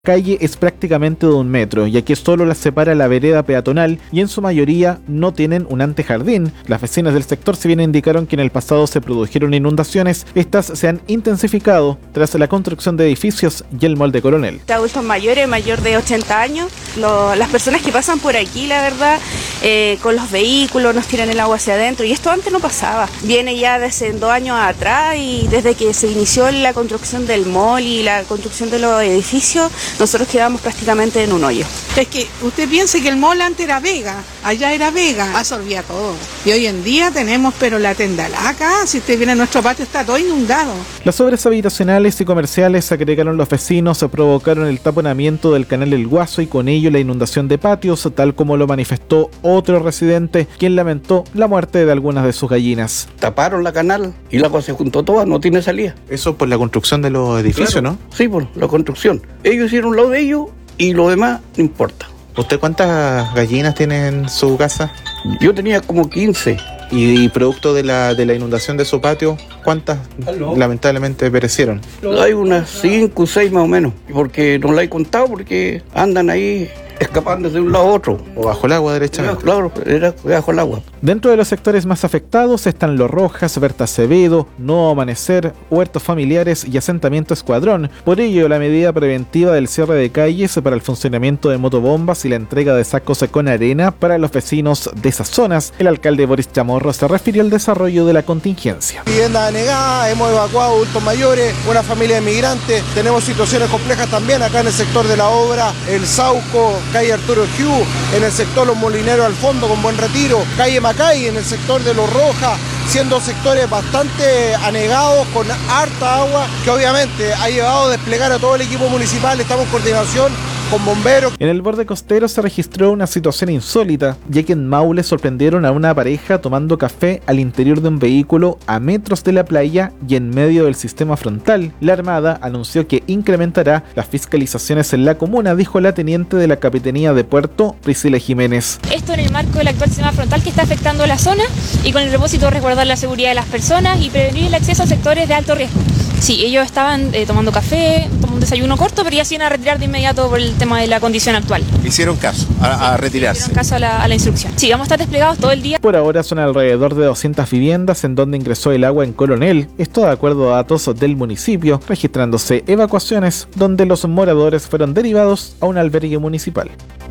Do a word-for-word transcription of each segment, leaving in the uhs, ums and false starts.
La calle es prácticamente de un metro, ya que solo las separa la vereda peatonal y en su mayoría no tienen un antejardín. Las vecinas del sector, si bien indicaron que en el pasado se produjeron inundaciones, estas se han intensificado tras la construcción de edificios y el molde Coronel. Adultos mayores, mayor de ochenta años, lo, las personas que pasan por aquí, la verdad, eh, con los vehículos nos tiran el agua hacia adentro y esto antes no pasaba. Viene ya desde dos años atrás y desde que se inició la construcción del mall y la construcción de los edificios, nosotros quedamos prácticamente en un hoyo. Es que usted piense que el mall antes era Vega, allá era Vega, absorbía todo. Y hoy en día tenemos, pero la tendalaca, si usted viene a nuestro patio está todo inundado. Las obras habitacionales y comerciales, agregaron los vecinos, provocaron el taponamiento del canal El Guaso y con ello la inundación de patios, tal como lo manifestó otro residente, quien lamentó la muerte de algunas de sus gallinas. Taparon la canal y el agua se juntó toda, no tiene salida. Eso por la construcción de los edificios, claro, ¿no? Sí, por la construcción. Ellos hicieron lo de ellos y lo demás no importa. ¿Usted cuántas gallinas tiene en su casa? Yo tenía como quince. ¿Y, y producto de la, de la inundación de su patio, cuántas ¿Aló? lamentablemente perecieron? Hay unas cinco o seis más o menos, porque no la he contado porque andan ahí escapando de un lado a otro. O bajo el agua, derechamente. Claro, era bajo el agua. Dentro de los sectores más afectados están Los Rojas, Berta Acevedo, Nuevo Amanecer, Huertos Familiares y Asentamiento Escuadrón. Por ello, la medida preventiva del cierre de calles para el funcionamiento de motobombas y la entrega de sacos con arena para los vecinos de esas zonas. El alcalde Boris Chamorro se refirió al desarrollo de la contingencia. Vivienda anegada, hemos evacuado adultos mayores, una familia de migrantes, tenemos situaciones complejas también acá en el sector de la obra, el Sauco, calle Arturo Hugh, en el sector Los Molineros al fondo con Buen Retiro, calle Macay en el sector de Los Rojas, siendo sectores bastante anegados con harta agua que obviamente ha llevado a desplegar a todo el equipo municipal. Estamos en coordinación con bomberos. En el borde costero se registró una situación insólita, ya que en Maule sorprendieron a una pareja tomando café al interior de un vehículo a metros de la playa y en medio del sistema frontal. La Armada anunció que incrementará las fiscalizaciones en la comuna, dijo la teniente de la Capitanía de Puerto, Priscila Jiménez. Esto en el marco del actual sistema frontal que está afectando la zona y con el propósito de resguardar la seguridad de las personas y prevenir el acceso a sectores de alto riesgo. Sí, ellos estaban eh, tomando café, tomando un desayuno corto, pero ya se iban a retirar de inmediato por el tema de la condición actual. ¿Hicieron caso a, a retirarse? Hicieron caso a la, a la instrucción. Sí, vamos a estar desplegados todo el día. Por ahora son alrededor de doscientas viviendas en donde ingresó el agua en Coronel, esto de acuerdo a datos del municipio, registrándose evacuaciones donde los moradores fueron derivados a un albergue municipal.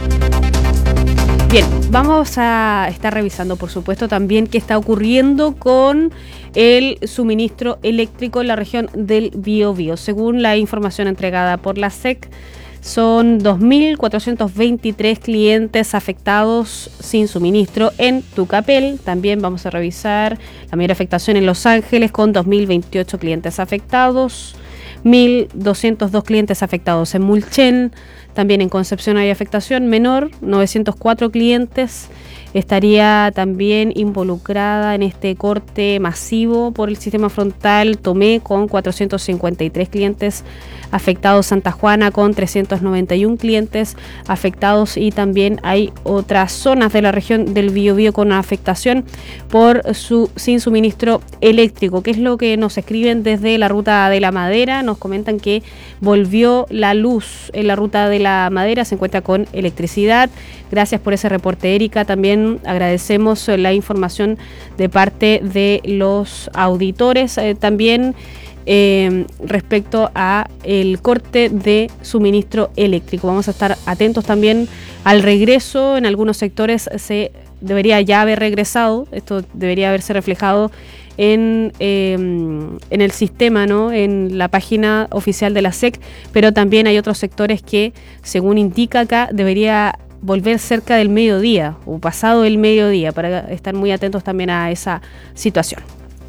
Bien, vamos a estar revisando, por supuesto, también qué está ocurriendo con el suministro eléctrico en la región del Biobío. Según la información entregada por la S E C, son dos mil cuatrocientos veintitrés clientes afectados sin suministro en Tucapel. También vamos a revisar la mayor afectación en Los Ángeles con dos mil veintiocho clientes afectados, mil doscientos dos clientes afectados en Mulchen. También en Concepción hay afectación menor, novecientos cuatro clientes. Estaría también involucrada en este corte masivo por el sistema frontal Tomé con cuatrocientos cincuenta y tres clientes afectados, Santa Juana con trescientos noventa y uno clientes afectados y también hay otras zonas de la región del Biobío con afectación por su sin suministro eléctrico. ¿Qué es lo que nos escriben desde la Ruta de la Madera? Nos comentan que volvió la luz en la Ruta de la Madera, se encuentra con electricidad. Gracias por ese reporte, Erika. También agradecemos la información de parte de los auditores. Eh, también eh, respecto a el corte de suministro eléctrico. Vamos a estar atentos también al regreso. En algunos sectores se debería ya haber regresado. Esto debería haberse reflejado en, eh, en el sistema, ¿no? En la página oficial de la S E C, pero también hay otros sectores que, según indica acá, debería volver cerca del mediodía o pasado el mediodía para estar muy atentos también a esa situación.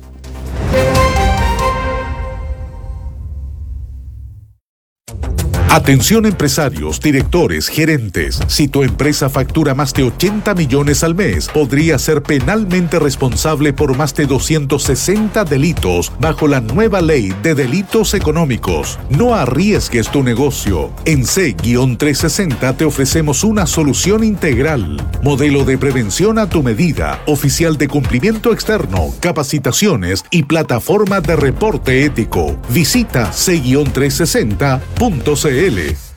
Atención empresarios, directores, gerentes. Si tu empresa factura más de ochenta millones al mes, podría ser penalmente responsable por más de doscientos sesenta delitos bajo la nueva ley de delitos económicos. No arriesgues tu negocio. En C trescientos sesenta te ofrecemos una solución integral. Modelo de prevención a tu medida, oficial de cumplimiento externo, capacitaciones y plataforma de reporte ético. Visita C trescientos sesenta punto c l.